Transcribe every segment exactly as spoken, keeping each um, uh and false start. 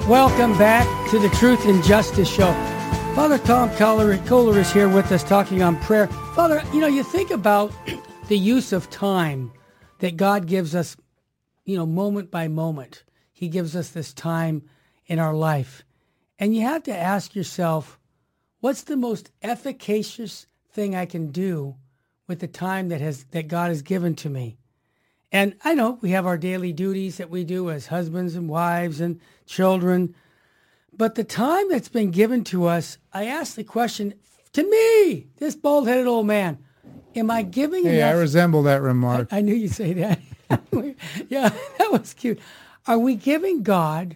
Welcome back to the Truth and Justice Show. Father Tom Kohler, Kohler is here with us talking on prayer. Father, you know, you think about the use of time that God gives us, you know, moment by moment. He gives us this time in our life. And you have to ask yourself, what's the most efficacious thing I can do with the time that has that God has given to me? And I know we have our daily duties that we do as husbands and wives and children. But the time that's been given to us, I ask the question, to me, this bald-headed old man, am I giving hey, enough? I resemble that remark. I, I knew you'd say that. Yeah, that was cute. Are we giving God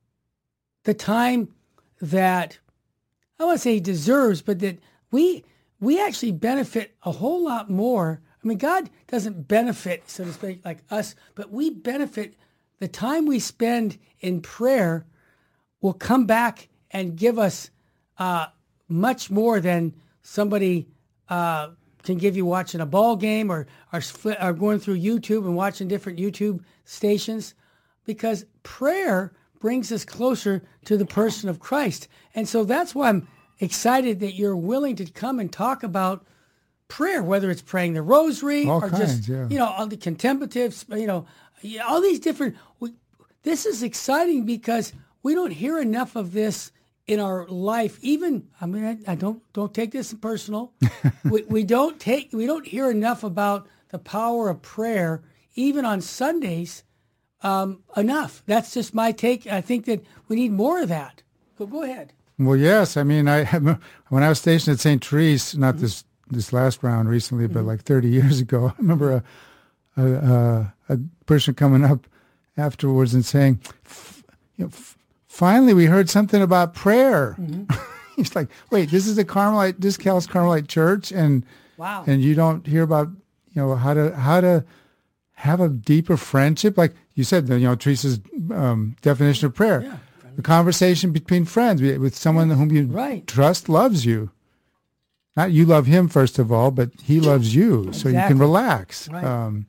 the time that, I want to say he deserves, but that we we actually benefit a whole lot more? I mean, God doesn't benefit, so to speak, like us, but we benefit. The time we spend in prayer will come back and give us uh, much more than somebody uh, can give you watching a ball game or, or, or going through YouTube and watching different YouTube stations, because prayer brings us closer to the person of Christ. And so that's why I'm excited that you're willing to come and talk about prayer, whether it's praying the rosary all or kinds, just, yeah. you know, all the contemplatives, you know, all these different, we, this is exciting because we don't hear enough of this in our life. Even, I mean, I, I don't, don't take this personal. we, we don't take, we don't hear enough about the power of prayer, even on Sundays, um, enough. That's just my take. I think that we need more of that. So go ahead. Well, yes. I mean, I when I was stationed at Saint Therese, not Mm-hmm. this this last round recently, but like thirty years ago, I remember a a, a, a person coming up afterwards and saying, you know, f- finally we heard something about prayer. Mm-hmm. He's like, wait, this is a Carmelite, this Cal's Carmelite church, and wow, and you don't hear about, you know, how to how to have a deeper friendship, like you said, you know, Teresa's um, definition of prayer, yeah. the conversation between friends with someone whom you right. trust loves you. Not you love him, first of all, but he loves you, so Exactly. you can relax. Right. Um,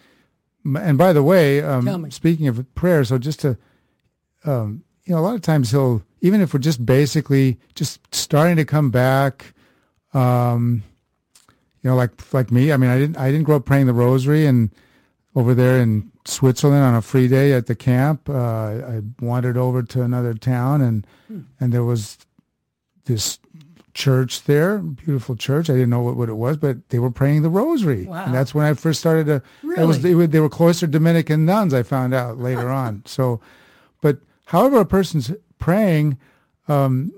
and by the way, Tell me. um, speaking of prayer, so just to, um, you know, a lot of times he'll, even if we're just basically just starting to come back, um, you know, like like me, I mean, I didn't I didn't grow up praying the rosary, and over there in Switzerland on a free day at the camp, uh, I wandered over to another town, and hmm. and there was this church there, beautiful church. I didn't know what, what it was, but they were praying the rosary. Wow. And that's when I first started to, really? it was, they, were, they were cloistered Dominican nuns, I found out later on. So, but however a person's praying, um,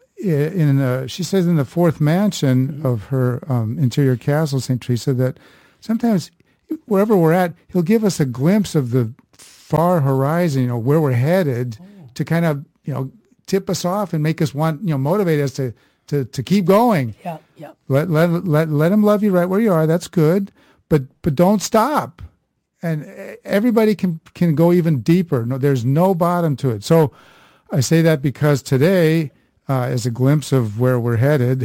in uh, she says in the fourth mansion mm-hmm. of her um, interior castle, Saint Teresa, that sometimes wherever we're at, he'll give us a glimpse of the far horizon, you know, where we're headed oh. to kind of, you know, tip us off and make us want, you know, motivate us to, to, to keep going. Yeah, yeah. Let, let, let, let him love you right where you are. That's good. But, but don't stop. And everybody can, can go even deeper. No, there's no bottom to it. So I say that because today, uh, as a glimpse of where we're headed,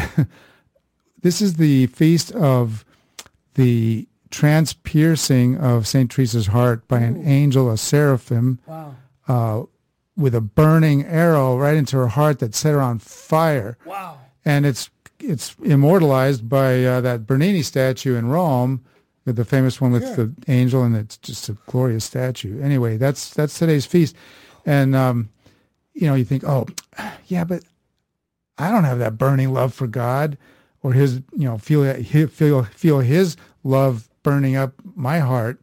this is the feast of the transpiercing of Saint Teresa's heart by an Ooh. angel, a seraphim, wow. uh, with a burning arrow right into her heart that set her on fire. Wow. And it's it's immortalized by uh, that Bernini statue in Rome, the famous one with sure. the angel, and it's just a glorious statue. Anyway, that's that's today's feast. And, um, you know, you think, oh, yeah, but I don't have that burning love for God, or his, you know, feel feel feel his love burning up my heart.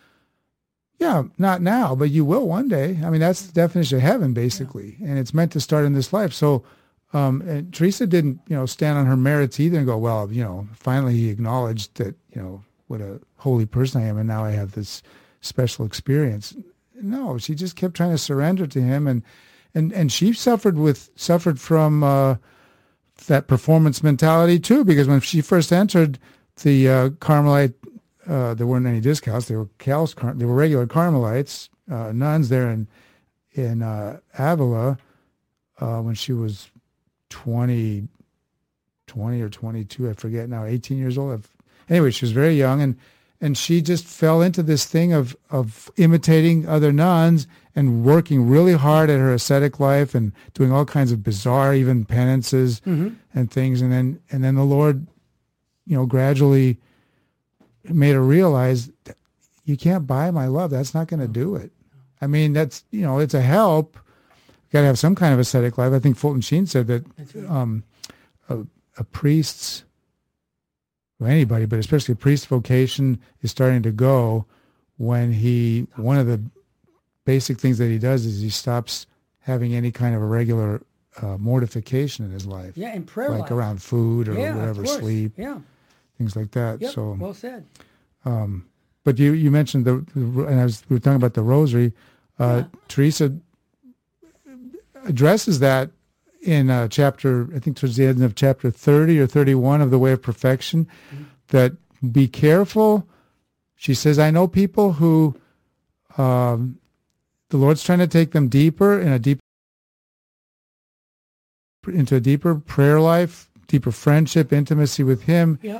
Yeah, not now, but you will one day. I mean, that's the definition of heaven, basically, yeah. and it's meant to start in this life. So, um, and Teresa didn't, you know, stand on her merits either and go, well, you know, finally he acknowledged that, you know, what a holy person I am, and now I have this special experience. No, she just kept trying to surrender to him, and and and she suffered with suffered from uh, that performance mentality too, because when she first entered the uh, Carmelite, uh, there weren't any discounts. They were Cal's, they were regular Carmelites, uh, nuns there in in uh, Avila uh, when she was twenty, twenty or twenty-two, I forget now, eighteen years old. Anyway, she was very young, and and she just fell into this thing of, of imitating other nuns and working really hard at her ascetic life and doing all kinds of bizarre, even penances Mm-hmm. and things. And then, and then the Lord, you know, gradually made her realize that you can't buy my love. That's not going to do it. I mean, that's, you know, it's a help. You got to have some kind of ascetic life. I think Fulton Sheen said that right. um, a, a priest's, or anybody, but especially a priest's vocation is starting to go when he, one of the basic things that he does is he stops having any kind of a regular uh, mortification in his life. Yeah, in prayer like life. around food or Yeah, of whatever, course. sleep, Yeah. things like that. Yep. So, Well said. um, but you, you mentioned the, and I was, we were talking about the rosary. Uh, Yeah. Teresa addresses that in uh, chapter, I think towards the end of chapter thirty or thirty-one of The Way of Perfection, mm-hmm. that be careful. She says, I know people who um, the Lord's trying to take them deeper in a deep into a deeper prayer life, deeper friendship, intimacy with Him. Yeah.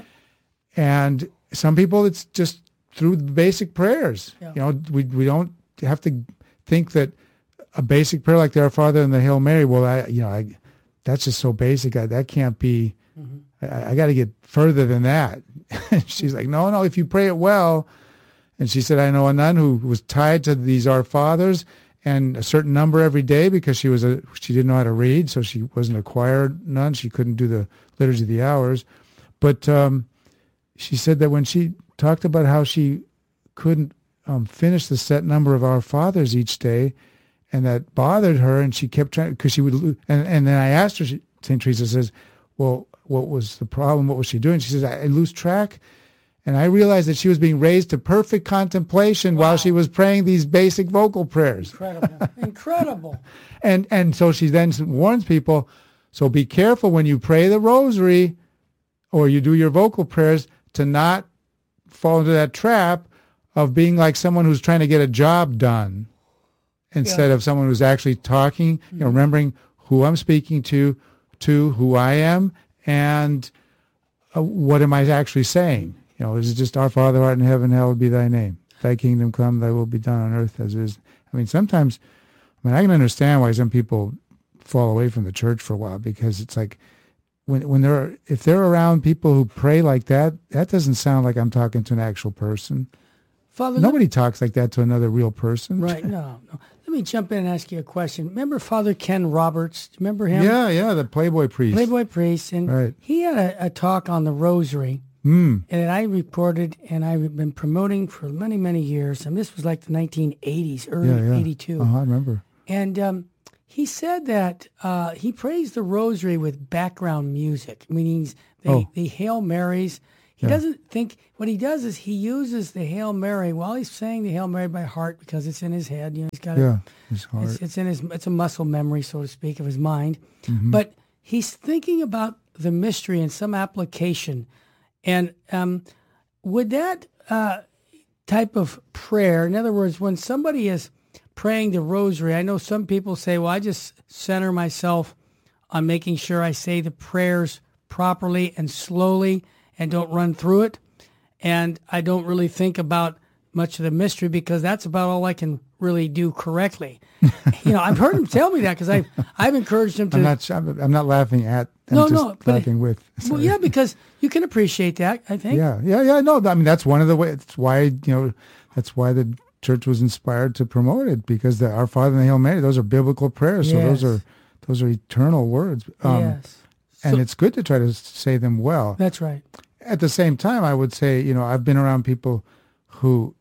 And some people, it's just through the basic prayers. Yeah. You know, we we don't have to think that a basic prayer like the Our Father and the Hail Mary, well, I, you know, I, that's just so basic. I, that can't be, mm-hmm. I, I got to get further than that. She's like, no, no, if you pray it well. And she said, I know a nun who was tied to these Our Fathers and a certain number every day because she was a, she didn't know how to read, so she wasn't a choir nun. She couldn't do the Liturgy of the Hours. But um, she said that when she talked about how she couldn't um, finish the set number of Our Fathers each day, and that bothered her, and she kept trying, because she would lose. And, and then I asked her, Saint Teresa says, well, what was the problem? What was she doing? She says, I, I lose track. And I realized that she was being raised to perfect contemplation wow. while she was praying these basic vocal prayers. Incredible. Incredible. And and so she then warns people, so be careful when you pray the rosary or you do your vocal prayers to not fall into that trap of being like someone who's trying to get a job done instead yeah. of someone who's actually talking, you know, remembering who I'm speaking to, to who I am, and uh, what am I actually saying? You know, is it just Our Father art in heaven, hallowed be thy name. Thy kingdom come, thy will be done on earth as it is. I mean, sometimes, I mean, I can understand why some people fall away from the church for a while, because it's like, when when they're, if they're around people who pray like that, that doesn't sound like I'm talking to an actual person. Father, Nobody talks like that to another real person. Right, no, no. Let me jump in and ask you a question. Remember Father Ken Roberts? Do you remember him? Yeah, yeah, the Playboy priest. Playboy priest. And right. he had a, a talk on the rosary. Mm. And I recorded, and I've been promoting for many, many years. And this was like the nineteen eighties, early yeah, yeah. eighty-two. Uh-huh, I remember. And um, he said that uh, he prays the rosary with background music, meaning the, oh. the Hail Marys. He yeah. doesn't think, what he does is he uses the Hail Mary while he's saying the Hail Mary by heart, because it's in his head. You know, he's got yeah, it. his heart. It's, it's in his, it's a muscle memory, so to speak, of his mind. Mm-hmm. But he's thinking about the mystery and some application. And um, would that uh, type of prayer, in other words, when somebody is praying the rosary, I know some people say, well, I just center myself on making sure I say the prayers properly and slowly and don't run through it. And I don't really think about much of the mystery because that's about all I can really do correctly. You know, I've heard him tell me that because I've, I've encouraged him to. I'm not, I'm not laughing at, I'm no, just no, but laughing it, with. Well, Sorry. yeah, because you can appreciate that, I think. Yeah, yeah, yeah. No, I mean, that's one of the ways. That's why, you know, that's why the church was inspired to promote it, because the Our Father and the Hail Mary, those are biblical prayers. Yes. So those are those are eternal words. Um, yes. And So- it's good to try to say them well. That's right. At the same time, I would say, you know, I've been around people who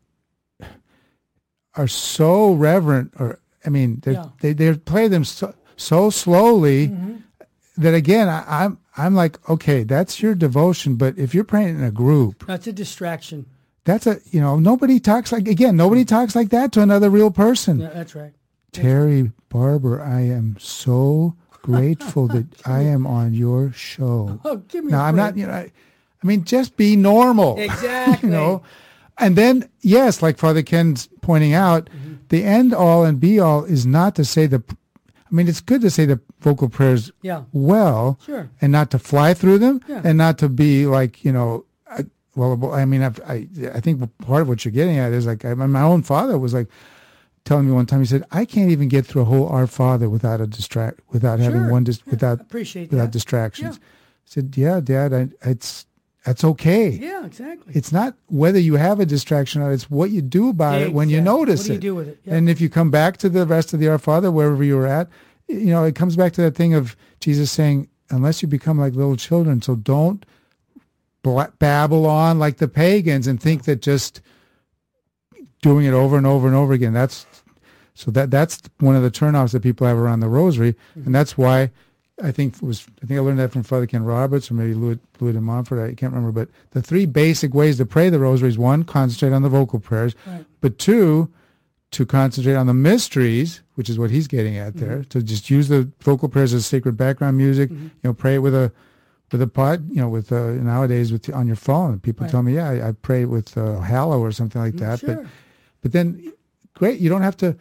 are so reverent, or, I mean, Yeah. they they play them so, so slowly Mm-hmm. that, again, I, I'm I'm like, okay, that's your devotion, but if you're praying in a group, That's a distraction. that's a, you know, nobody talks like, again, nobody talks like that to another real person. Yeah, that's right. Terry Barber, I am so grateful that I am on your show. Oh, give me Now, a I'm break. not, you know, I, I mean, just be normal. Exactly. You know? And then, yes, like Father Ken's pointing out, mm-hmm. the end all and be all is not to say the, I mean, it's good to say the vocal prayers Yeah. well, Sure. and not to fly through them, Yeah. and not to be like, you know, I, well, I mean, I've, I I think part of what you're getting at is like I, my own father was like telling me one time. He said, "I can't even get through a whole Our Father without a distract, without having Sure. one dis- Yeah, without appreciate without that. distractions." Yeah. I said, "Yeah, Dad, I, it's that's okay. Yeah, exactly. It's not whether you have a distraction or it's what you do about it when you Exactly. notice What do you it. do with it? Yeah. And if you come back to the rest of the Our Father, wherever you were at, you know, it comes back to that thing of Jesus saying, unless you become like little children, so don't bla- babble on like the pagans and think that just doing it over and over and over again, that's so that that's one of the turnoffs that people have around the rosary. Mm-hmm. And that's why I think it was I think I learned that from Father Ken Roberts or maybe Louis, Louis de Montfort, I can't remember, but the three basic ways to pray the rosary is one, concentrate on the vocal prayers, right. But two, to concentrate on the mysteries, which is what he's getting at there, mm-hmm. to just use the vocal prayers as sacred background music, mm-hmm. you know, pray it with a with a pod, you know, with uh, nowadays with on your phone. People right. tell me, yeah, I, I pray with uh, Hallow or something like that. Sure. But but then, great, you don't have to.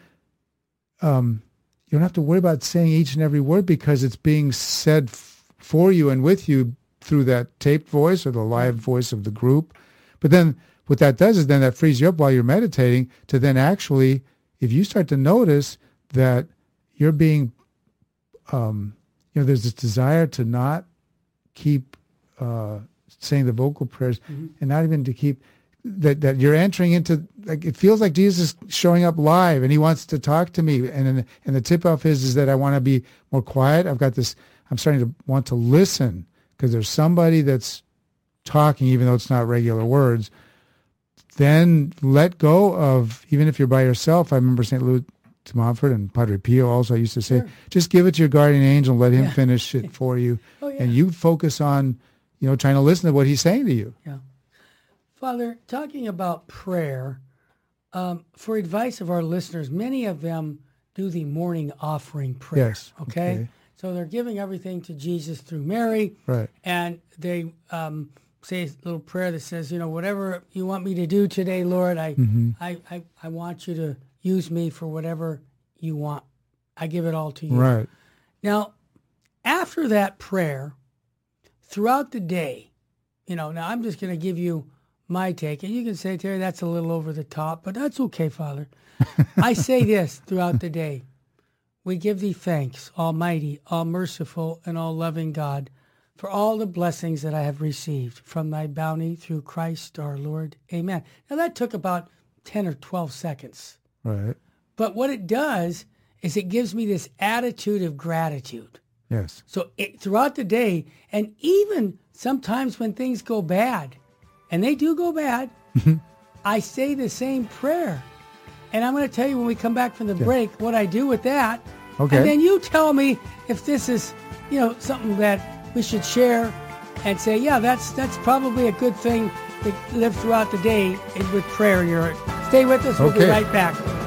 Um, you don't have to worry about saying each and every word because it's being said f- for you and with you through that taped voice or the live voice of the group. But then what that does is then that frees you up while you're meditating to then actually, if you start to notice that you're being, um, you know, there's this desire to not keep uh, saying the vocal prayers mm-hmm. and not even to keep, that, that you're entering into, like, it feels like Jesus is showing up live and he wants to talk to me. And and, and the tip off is, is that I want to be more quiet. I've got this, I'm starting to want to listen because there's somebody that's talking, even though it's not regular words. Then let go of, even if you're by yourself, I remember Saint Louis de Montfort and Padre Pio also used to say, sure. just give it to your guardian angel, let him yeah. finish it for you. Oh, yeah. And you focus on, you know, trying to listen to what he's saying to you. Yeah. Father, talking about prayer, um, for advice of our listeners, many of them do the morning offering prayer. Yes. Okay? okay. So they're giving everything to Jesus through Mary. Right. And they um, say a little prayer that says, you know, whatever you want me to do today, Lord, I, mm-hmm. I, I, I want you to use me for whatever you want. I give it all to you. Right. Now, after that prayer, throughout the day, you know, now I'm just going to give you my take. And you can say, Terry, that's a little over the top, but that's okay, Father. I say this throughout the day. We give thee thanks, Almighty, all merciful, and all loving God, for all the blessings that I have received from thy bounty through Christ our Lord. Amen. Now that took about ten or twelve seconds. Right. But what it does is it gives me this attitude of gratitude. Yes. So it, throughout the day, and even sometimes when things go bad, and they do go bad, I say the same prayer. And I'm going to tell you when we come back from the yeah. break what I do with that. Okay. And then you tell me if this is, you know, something that we should share and say, yeah, that's that's probably a good thing to live throughout the day with prayer. You're, stay with us. We'll okay. be right back.